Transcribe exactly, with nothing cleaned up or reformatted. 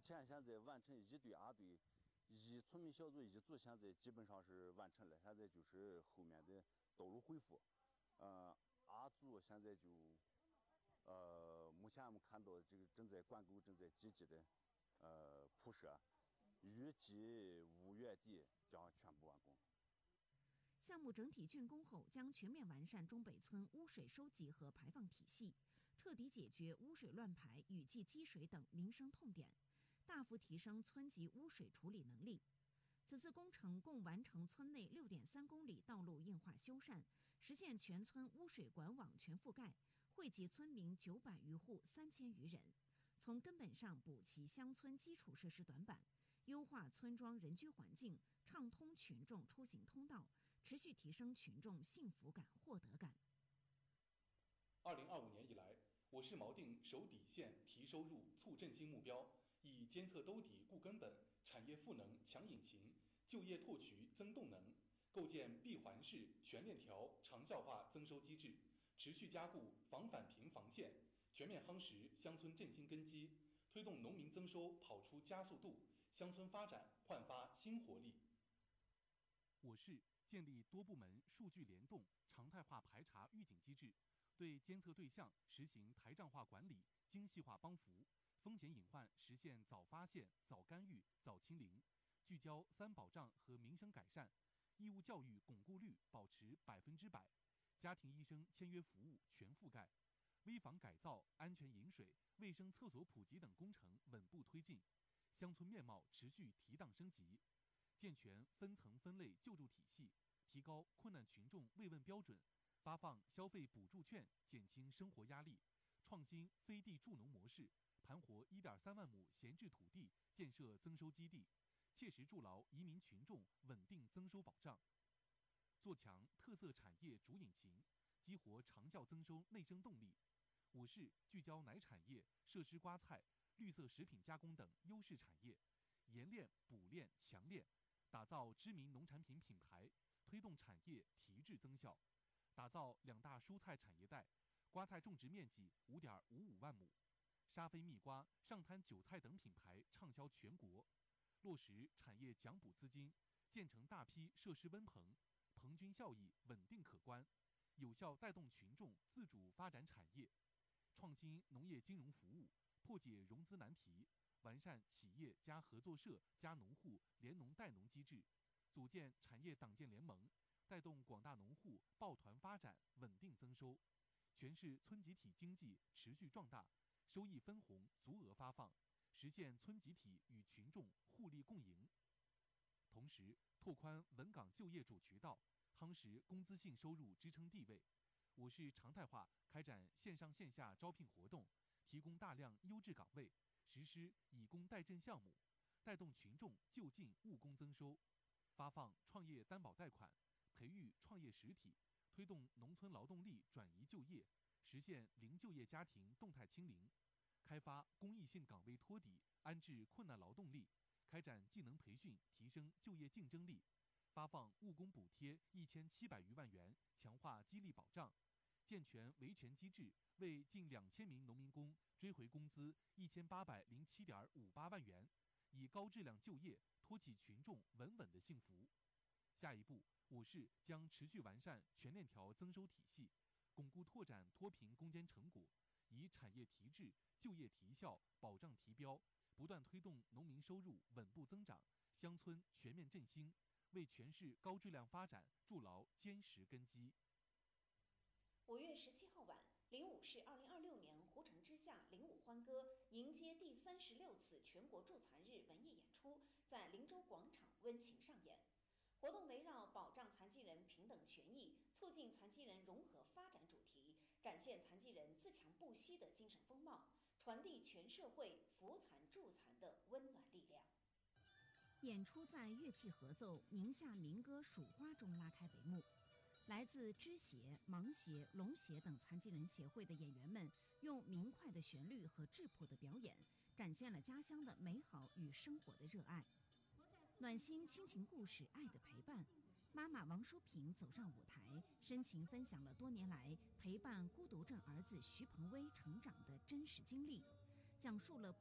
前现在完成一队、二队，一村民小组一组，现在基本上是完成了。现在就是后面的道路恢复，呃，二组现在就，呃，目前我们看到这个正在管沟正在积极的，呃，铺设，预计五月底将全部完工。 项目整体竣工后，将全面完善中北村污水收集和排放体系，彻底解决污水乱排、雨季积水等民生痛点，大幅提升村级污水处理能力。此次工程共完成村内 六点三公里道路硬化修缮，实现全村污水管网全覆盖，惠及村民九百余户三千余人，从根本上补齐乡村基础设施短板，优化村庄人居环境，畅通群众出行通道，持续提升群众幸福感、获得感。 二零二五年以来，我市锚定守底线、提收入、促振兴目标，以监测兜底、固根本、产业赋能、强引擎、就业拓渠增动能，构建闭环式、全链条、长效化增收机制，持续加固防返贫防线，全面夯实乡村振兴根基，推动农民增收跑出加速度，乡村发展焕发新活力。 我市建立多部门数据联动、常态化排查预警机制，对监测对象实行台账化管理、精细化帮扶，风险隐患实现早发现、早干预、早清零，聚焦三保障和民生改善，义务教育巩固率保持百分之百，家庭医生签约服务全覆盖，危房改造、安全饮水、卫生厕所普及等工程稳步推进，乡村面貌持续提档升级，健全分层分类救助体系，提高困难群众慰问标准，发放消费补助券，减轻生活压力，创新飞地助农模式，盘活 一点三万亩闲置土地，建设增收基地，切实筑牢移民群众稳定增收保障，做强特色产业主引擎，激活长效增收内生动力。我市聚焦奶产业、设施瓜菜、绿色食品加工等优势产业，研炼、补炼、强炼，打造知名农产品品牌，推动产业提质增效，打造两大蔬菜产业带，瓜菜种植面积 五点五五万亩，沙飞蜜瓜、上滩韭菜等品牌畅销全国，落实产业奖补资金，建成大批设施温棚，棚均效益稳定可观，有效带动群众自主发展产业，创新农业金融服务，破解融资难题，完善企业加合作社加农户联农带农机制，组建产业党建联盟，带动广大农户抱团发展，稳定增收，全市村集体经济持续壮大，收益分红足额发放，实现村集体与群众互利共赢。同时，拓宽稳岗就业主渠道，夯实工资性收入支撑地位。我市常态化开展线上线下招聘活动，提供大量优质岗位，实施以工代赈项目，带动群众就近务工增收，发放创业担保贷款，培育创业实体，推动农村劳动力转移就业，实现零就业家庭动态清零，开发公益性岗位托底，安置困难劳动力，开展技能培训，提升就业竞争力，发放务工补贴一千七百余万元，强化激励保障，健全维权机制，为近两千名农民工追回工资一千八百零七点五八万元，以高质量就业托起群众稳稳的幸福。下一步，我市将持续完善全链条增收体系，巩固拓展脱贫攻坚成果，以产业提质、就业提效、保障提标，不断推动农民收入稳步增长，乡村全面振兴，为全市高质量发展筑牢坚实根基。 五月十七号晚，灵武市二零二六年湖城之夏灵武欢歌迎接第三十六次全国助残日文艺演出在灵州广场温情上演。活动围绕保障残疾人平等权益、促进残疾人融合发展主题，展现残疾人自强不息的精神风貌，传递全社会扶残助残的温暖力量。 演出在乐器合奏、宁夏民歌《蜀花》中拉开帷幕。来自肢协、盲协、聋协等残疾人协会的演员们，用明快的旋律和质朴的表演，展现了家乡的美好与生活的热爱。暖心亲情故事《爱的陪伴》，妈妈王淑萍走上舞台，深情分享了多年来陪伴孤独症儿子徐鹏威成长的真实经历，讲述了